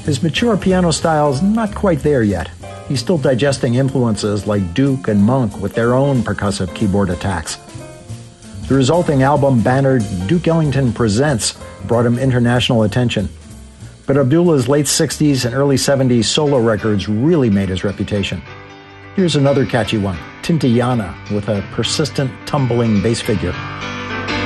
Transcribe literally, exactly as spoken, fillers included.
His mature piano style's not quite there yet. He's still digesting influences like Duke and Monk with their own percussive keyboard attacks. The resulting album bannered Duke Ellington Presents brought him international attention. But Abdullah's late sixties and early seventies solo records really made his reputation. Here's another catchy one, Tintayana, with a persistent, tumbling bass figure.